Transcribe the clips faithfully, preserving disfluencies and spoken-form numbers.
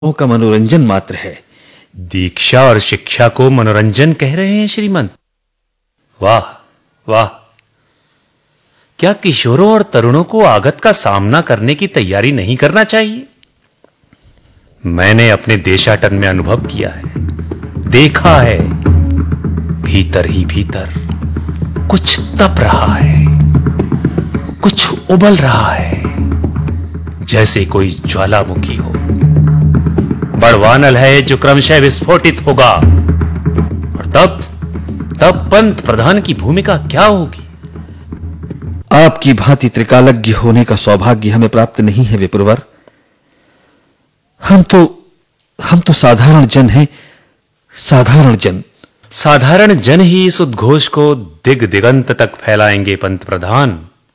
का मनोरंजन मात्र है। दीक्षा और शिक्षा को मनोरंजन कह रहे हैं श्रीमंत? वाह वाह! क्या किशोरों और तरुणों को आगत का सामना करने की तैयारी नहीं करना चाहिए? मैंने अपने देशाटन में अनुभव किया है, देखा है, भीतर ही भीतर कुछ तप रहा है, कुछ उबल रहा है, जैसे कोई ज्वालामुखी हो। बड़वानल है जो क्रमशः विस्फोटित होगा। और तब तब पंत प्रधान की भूमिका क्या होगी? आपकी भांति त्रिकालज्ञ होने का सौभाग्य हमें प्राप्त नहीं है विप्रवर। हम तो हम तो साधारण जन हैं, साधारण जन। साधारण जन ही इस उद्घोष को दिग दिगंत तक फैलाएंगे पंत प्रधान।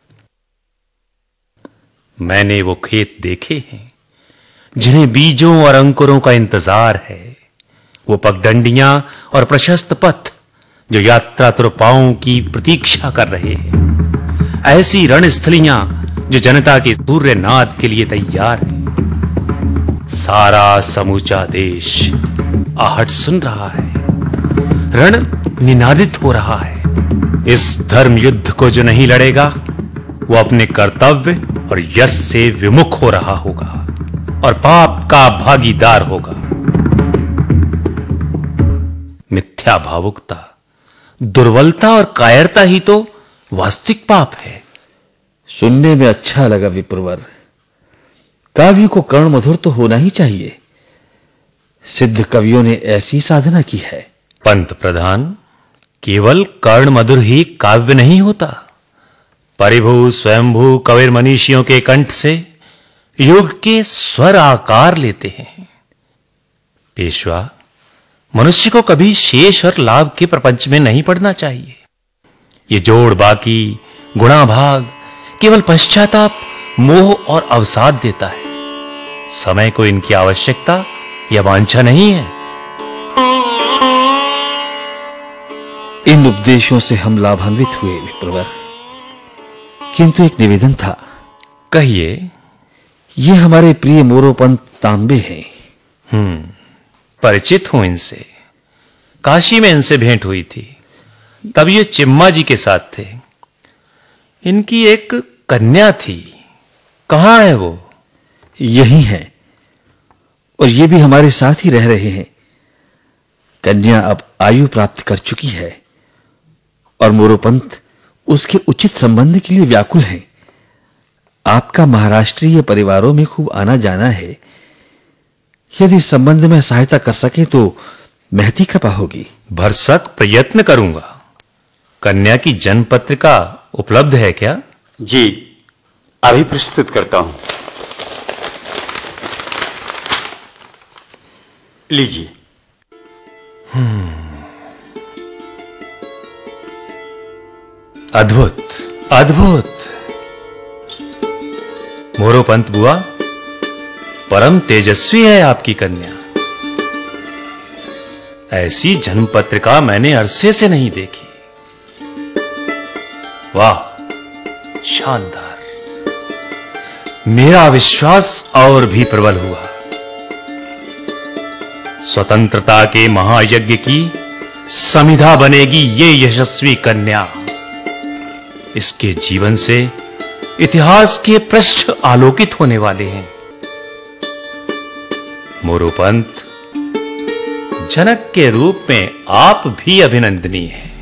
मैंने वो खेत देखे हैं जिन्हें बीजों और अंकुरों का इंतजार है, वो पगडंडियां और प्रशस्त पथ जो यात्रा तुरपाओं की प्रतीक्षा कर रहे हैं, ऐसी रणस्थलियां जो जनता के सूर्य नाद के लिए तैयार है। सारा समूचा देश आहट सुन रहा है, रण निनादित हो रहा है। इस धर्म युद्ध को जो नहीं लड़ेगा वो अपने कर्तव्य और यश से विमुख हो रहा होगा और पाप का भागीदार होगा। मिथ्या भावुकता, दुर्बलता और कायरता ही तो वास्तविक पाप है। सुनने में अच्छा लगा विप्रवर। काव्य को कर्ण मधुर तो होना ही चाहिए। सिद्ध कवियों ने ऐसी साधना की है। पंत प्रधान, केवल कर्ण मधुर ही काव्य नहीं होता। परिभू स्वयंभू कविर मनीषियों के कंठ से युग के स्वर आकार लेते हैं। पेशवा, मनुष्य को कभी शेष और लाभ के प्रपंच में नहीं पड़ना चाहिए। ये जोड़ बाकी, गुणा भाग केवल पश्चाताप, मोह और अवसाद देता है। समय को इनकी आवश्यकता या वांछा नहीं है। इन उपदेशों से हम लाभान्वित हुए विप्रवर, किंतु एक निवेदन था। कहिए। ये हमारे प्रिय मोरोपंत तांबे हैं। हम्म परिचित हूं इनसे। काशी में इनसे भेंट हुई थी, तब ये चिम्मा जी के साथ थे। इनकी एक कन्या थी, कहां है वो? यही है, और ये भी हमारे साथ ही रह रहे हैं। कन्या अब आयु प्राप्त कर चुकी है और मोरोपंत उसके उचित संबंध के लिए व्याकुल हैं। आपका महाराष्ट्रीय परिवारों में खूब आना जाना है। यदि इस संबंध में सहायता कर सके तो महती कृपा होगी। भरसक प्रयत्न करूंगा। कन्या की जन्म पत्रिका उपलब्ध है क्या? जी, अभी प्रस्तुत करता हूं। लीजिए। हम्म अद्भुत, अद्भुत। मोरोपंत बुआ, परम तेजस्वी है आपकी कन्या। ऐसी जन्म पत्रिका मैंने अरसे से नहीं देखी। वाह, शानदार। मेरा विश्वास और भी प्रबल हुआ। स्वतंत्रता के महायज्ञ की समिधा बनेगी ये यशस्वी कन्या। इसके जीवन से इतिहास के पृष्ठ आलोकित होने वाले हैं। मोरोपंत, जनक के रूप में आप भी अभिनंदनीय हैं।